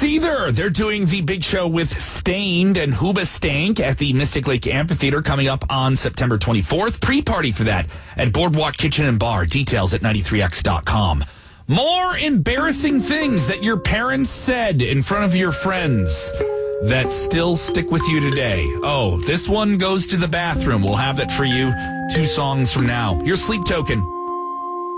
Seether. They're doing the big show with Stained and Hoobastank at the Mystic Lake Amphitheater coming up on September 24th. Pre-party for that at Boardwalk Kitchen and Bar. Details at 93x.com. More embarrassing things that your parents said in front of your friends that still stick with you today. Oh, this one goes to the bathroom. We'll have that for you 2 songs from now. Your Sleep Token.